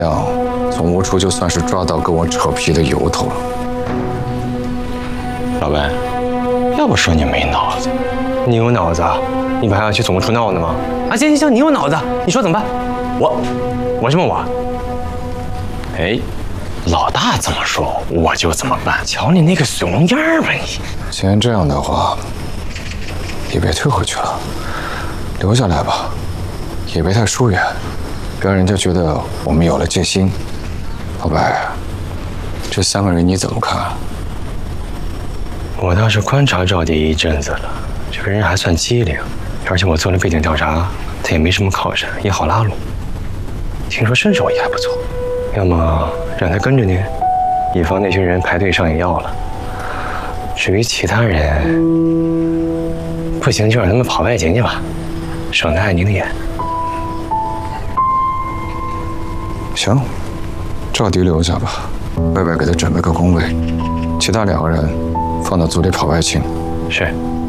这样，从无处就算是抓到跟我扯皮的由头了。 老文，要不说你没脑子， 你有脑子，你不还要去总务处闹呢吗？啊，行行行，你有脑子，你说怎么办？我什么我？ 哎，老大怎么说我就怎么办。 瞧你那个怂样吧你！ 既然这样的话，也别退回去了，留下来吧，也别太疏远，别让人家觉得我们有了戒心。老白，这3个人你怎么看？ 我倒是观察赵迪一阵子了，这个人还算机灵，而且我做了背景调查，他也没什么靠山，也好拉拢。听说身手也还不错，要么让他跟着你，以防那群人排队上野药了。至于其他人，不行就让他们跑外勤去吧，省得碍您的眼。 行，赵迪留下吧，外边给他准备个工位，其他2个人放到组里跑外勤。 是。